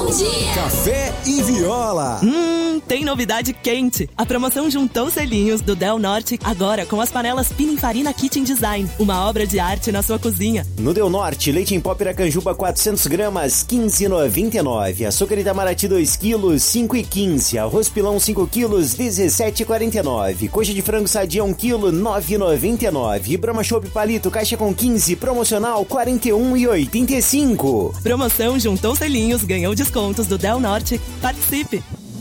Bom dia! Café e Viola. Tem novidade quente. A promoção juntou selinhos do Del Norte, agora com as panelas Pininfarina Kitchen Design. Uma obra de arte na sua cozinha. No Del Norte, leite em pó Piracanjuba 400 gramas, R$15,99. Açúcar Itamaraty 2 quilos, R$5,15. Arroz pilão 5 quilos, R$17,49. Coxa de frango sadia 1 quilo, R$9,99. E Brahma Chopp Palito, caixa com 15, promocional R$41,85. Promoção juntou selinhos, ganhou descontos do Del Norte. Participe!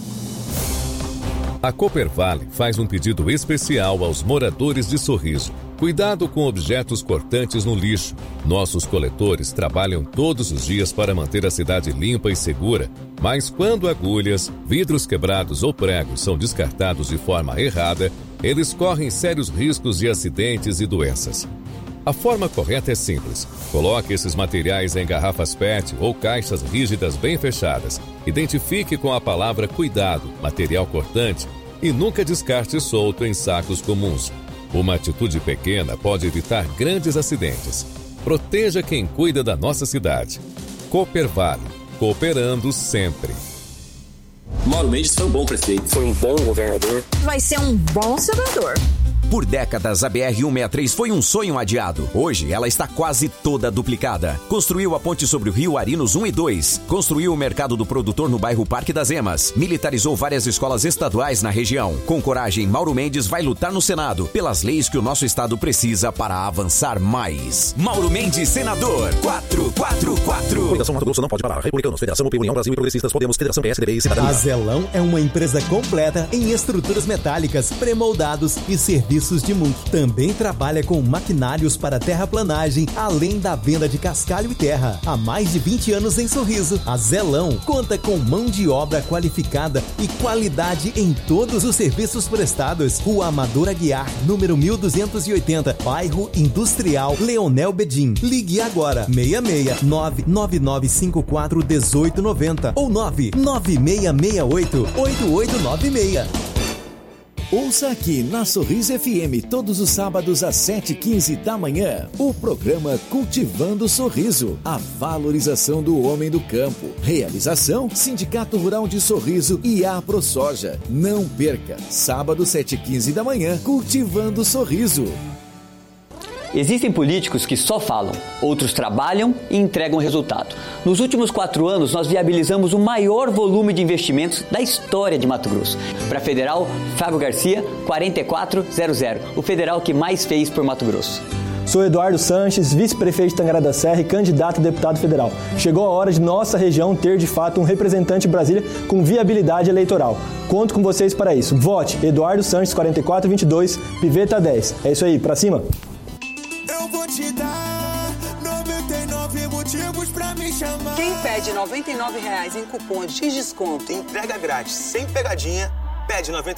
A Coopervale faz um pedido especial aos moradores de Sorriso. Cuidado com objetos cortantes no lixo. Nossos coletores trabalham todos os dias para manter a cidade limpa e segura. Mas quando agulhas, vidros quebrados ou pregos são descartados de forma errada, eles correm sérios riscos de acidentes e doenças. A forma correta é simples. Coloque esses materiais em garrafas PET ou caixas rígidas bem fechadas. Identifique com a palavra cuidado, material cortante, e nunca descarte solto em sacos comuns. Uma atitude pequena pode evitar grandes acidentes. Proteja quem cuida da nossa cidade. Coopervale, cooperando sempre. Mauro Mendes foi um bom prefeito, foi um bom governador. Vai ser um bom senador. Por décadas, a BR-163 foi um sonho adiado. Hoje, ela está quase toda duplicada. Construiu a ponte sobre o Rio Arinos 1 e 2. Construiu o mercado do produtor no bairro Parque das Emas. Militarizou várias escolas estaduais na região. Com coragem, Mauro Mendes vai lutar no Senado pelas leis que o nosso estado precisa para avançar mais. Mauro Mendes, senador. 444. Federação Mato Grosso não pode parar. Republicanos, Federação UP, União Brasil e Progressistas Podemos, Federação PSDB e Cidadania. A Zelão é uma empresa completa em estruturas metálicas, pré-moldados e serviços de multi. Também trabalha com maquinários para terraplanagem, além da venda de cascalho e terra. Há mais de 20 anos em Sorriso, a Zelão conta com mão de obra qualificada e qualidade em todos os serviços prestados. Rua Amador Aguiar, número 1280, bairro Industrial, Leonel Bedim. Ligue agora, 669-9954-1890 ou 99668-8896. Ouça aqui na Sorriso FM todos os sábados às 7h15 da manhã o programa Cultivando Sorriso, a valorização do homem do campo. Realização Sindicato Rural de Sorriso e a AproSoja. Não perca, sábado 7h15 da manhã, Cultivando Sorriso. Existem políticos que só falam, outros trabalham e entregam resultado. Nos últimos 4 anos, nós viabilizamos o maior volume de investimentos da história de Mato Grosso. Para a Federal, Fábio Garcia, 4400, o federal que mais fez por Mato Grosso. Sou Eduardo Sanches, vice-prefeito de Tangará da Serra e candidato a deputado federal. Chegou a hora de nossa região ter, de fato, um representante de Brasília com viabilidade eleitoral. Conto com vocês para isso. Vote Eduardo Sanches, 4422, Piveta 10. É isso aí, pra cima! Eu vou te dar 99 motivos pra me chamar. Quem pede R$99 em cupom de desconto e entrega grátis sem pegadinha, pede 99.